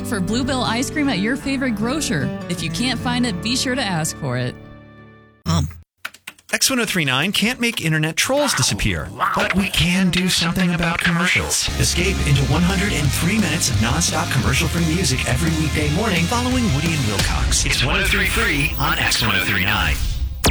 Look for Bluebell ice cream at your favorite grocer. If you can't find it, be sure to ask for it. X1039 can't make internet trolls disappear, but we can do something about commercials. Escape into 103 minutes of nonstop commercial-free music every weekday morning following Woody and Wilcox. It's 103 free on X1039.